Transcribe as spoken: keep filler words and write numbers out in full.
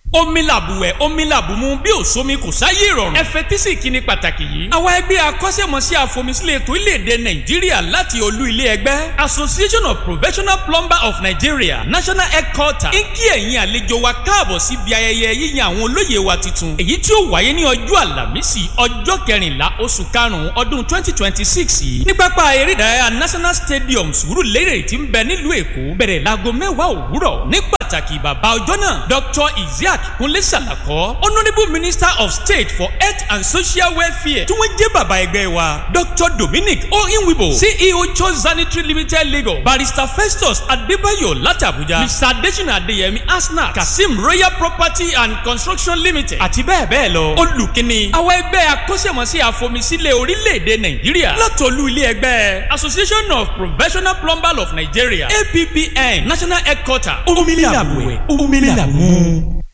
omi làbùwẹ̀ omi làbùmú bí òsomi kò sáyé ìrọ̀rùn. ẹ fetí sí ìkíni pàtàkì yìí. àwa ẹgbẹ́ akọ́ṣẹ́mọṣẹ́ àfọmísílẹ̀ ètò ilé-èdè nàìjíríà láti olú ilé ẹgbẹ́ association of professional plumber of nigeria national headquarter ń kí ẹ̀yin àlejò wa káàbọ̀ síbi ayẹyẹ yíyan àwọn olóyè wa tuntun èyí tí ó wáyé ní ọjọ́ àlàmísì ọjọ́ kẹrìnlá oṣù karùn-ún ọdún twenty twenty six yìí ní pápá eré ìdárayá national stadium Sùúrùlérè tí ń bẹ nílùú èkó bẹ̀rẹ̀ láago mẹ́wàá òwúrọ̀ ní pàtàkì bàbá ọjọ́ náà dr isiaq Kúnlé Sàlàkọ́ honourable minister of state for health and social welfare tí wọ́n jẹ́ bàbá ẹgbẹ́ wa dr dominic oyinwibo ceo chose sanitary limited lagos barrister festus adébáyọ̀ láti abuja mr adesina adeyemi asna kasim royal property and construction limited àti bẹ́ẹ̀ bẹ́ẹ̀ lọ olùkíni àwọn ẹgbẹ́ akọ́ṣẹ́mọṣẹ́ àfọmísílẹ̀ orílẹ̀-èdè nàìjíríà látọ̀lú ilé ẹgbẹ́ association of professional plumbers of nigeria A P P N national headquarter omílẹ̀ àbúwẹ̀ omílẹ̀ àbúmú.